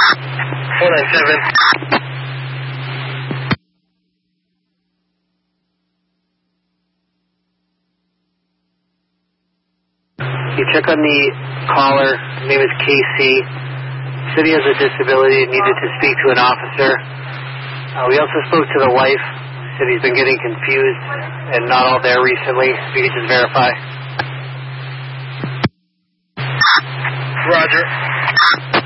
497. You check on the caller. Her name is Casey. Said he has a disability and needed to speak to an officer. We also spoke to the wife. Said he's been getting confused and not all there recently. If you could just verify. Roger.